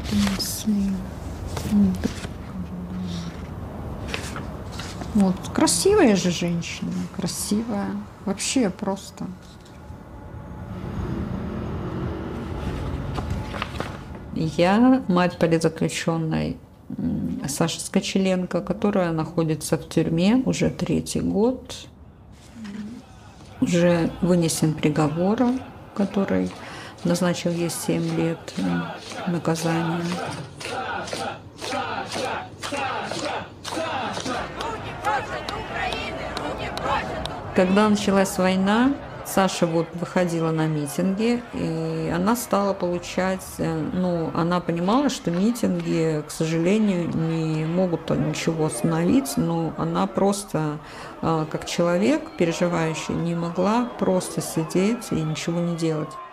Слева. Вот, красивая же женщина, красивая. Вообще просто. Я мать политзаключенной Саши Скочеленко, которая находится в тюрьме уже 3-й год. Уже вынесен приговор, который назначил ей 7 лет наказания. Когда началась война, Саша вот выходила на митинги, и она стала получать, ну, она понимала, что митинги, к сожалению, не могут ничего остановить, но она просто, как человек, переживающий, не могла просто сидеть и ничего не делать.